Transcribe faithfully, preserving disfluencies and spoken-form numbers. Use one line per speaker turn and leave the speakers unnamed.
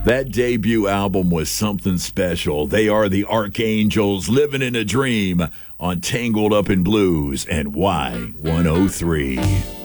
That debut album was something special. They are the Archangels, living in a dream on Tangled Up in Blues and Y one oh three.